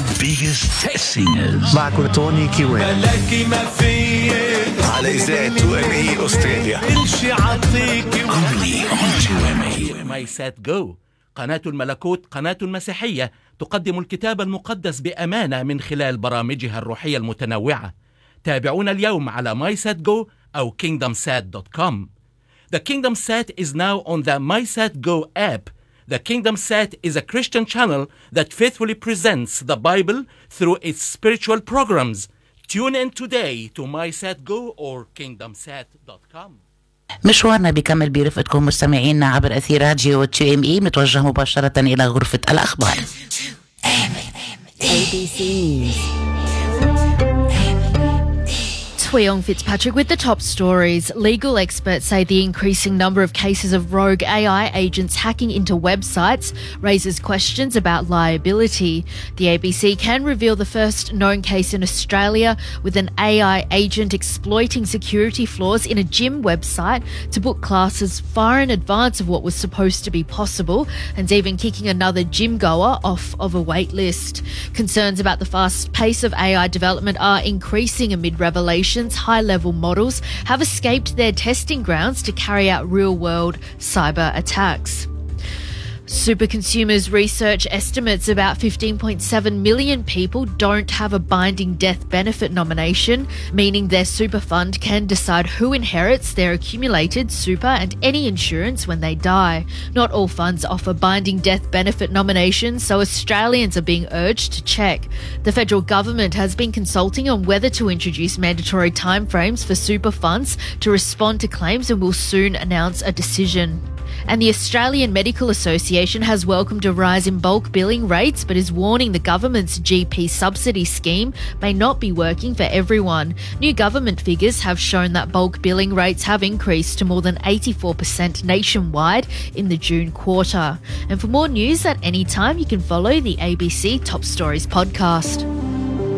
biggest singers. معكم توني كيوين ملاكي ما في على إذاعة 2ME أستراليا. الشي عطيكي Only on 2ME. مايسات جو، قناة الملكوت، قناة مسيحية تقدم الكتاب المقدس بأمانة من خلال برامجها الروحية المتنوعة. تابعونا اليوم على مايسات جو أو kingdomsat.com. The Kingdom Sat is now on the MySat Go app. The Kingdom Sat is a Christian channel that faithfully presents the Bible through its spiritual programs. Tune in today to MySat Go or kingdomsat.com. مشوارنا بيكمل برفقتكم مستمعينا عبر أثير راديو 2ME، متوجه مباشرة إلى غرفة الأخبار. ABC News. Tweong Fitzpatrick with the top stories. Legal experts say the increasing number of cases of rogue AI agents hacking into websites raises questions about liability. The ABC can reveal the first known case in Australia with an AI agent exploiting security flaws in a gym website to book classes far in advance of what was supposed to be possible, and even kicking another gym goer off of a wait list. Concerns about the fast pace of AI development are increasing amid revelations high-level models have escaped their testing grounds to carry out real-world cyber attacks. Super Consumers research estimates about 15.7 million people don't have a binding death benefit nomination, meaning their super fund can decide who inherits their accumulated super and any insurance when they die. Not all funds offer binding death benefit nominations, so Australians are being urged to check. The federal government has been consulting on whether to introduce mandatory timeframes for super funds to respond to claims and will soon announce a decision. And the Australian Medical Association has welcomed a rise in bulk billing rates but is warning the government's GP subsidy scheme may not be working for everyone. New government figures have shown that bulk billing rates have increased to more than 84% nationwide in the June quarter. And for more news at any time, you can follow the ABC Top Stories podcast.